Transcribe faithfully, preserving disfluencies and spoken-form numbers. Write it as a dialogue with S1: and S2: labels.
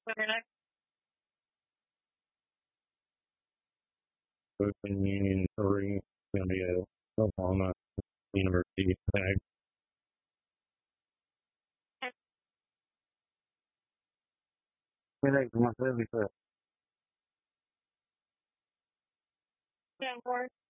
S1: Open Union Three, going to be a Oklahoma University tag. Wait, come on, let me put.